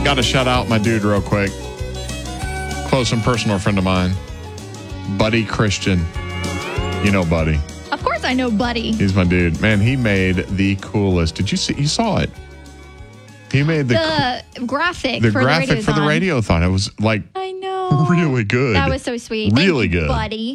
got to shout out my dude real quick. Close and personal friend of mine, Buddy Christian. You know Buddy. Of course I know Buddy. He's my dude. Man, he made the coolest. Did you see? You saw it. He made the graphic for the the radiothon. It was like I know. really good. That was so sweet. Really Thank you, good. Buddy.